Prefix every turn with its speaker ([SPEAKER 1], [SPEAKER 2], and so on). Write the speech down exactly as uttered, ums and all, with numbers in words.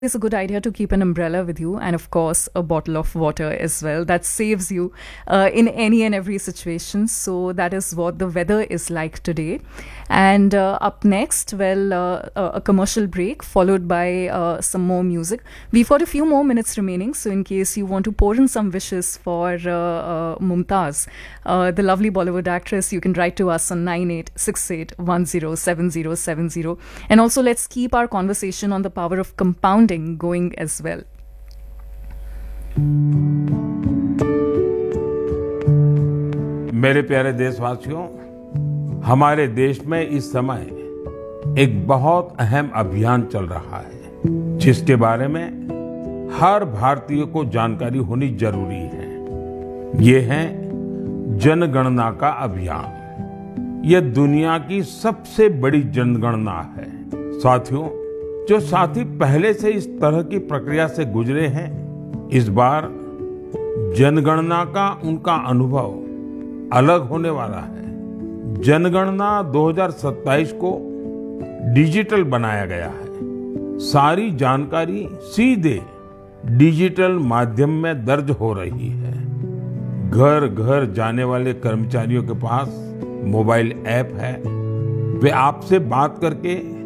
[SPEAKER 1] It's a good idea to keep an umbrella with you and, of course, a bottle of water as well. That saves you uh, in any and every situation. So, that is what the weather is like today. And uh, up next, well, uh, a commercial break followed by uh, some more music. We've got a few more minutes remaining. So, in case you want to pour in some wishes for uh, uh, Mumtaz, uh, the lovely Bollywood actress, you can write to us on nine eight six eight one zero seven zero seven zero. And also, let's keep our conversation on the power of compounding going as well.
[SPEAKER 2] मेरे प्यारे देशवासियों, हमारे देश में इस समय एक बहुत अहम अभियान चल रहा है जिसके बारे में हर भारतीय को जानकारी होनी जरूरी है। ये है जनगणना का अभियान। ये दुनिया की सबसे बड़ी जनगणना है। साथियों, जो साथी पहले से इस तरह की प्रक्रिया से गुजरे हैं, इस बार जनगणना का उनका अनुभव अलग होने वाला है। जनगणना दो हज़ार सत्ताईस को डिजिटल बनाया गया है। सारी जानकारी सीधे डिजिटल माध्यम में दर्ज हो रही है। घर घर जाने वाले कर्मचारियों के पास मोबाइल ऐप है। वे आपसे बात करके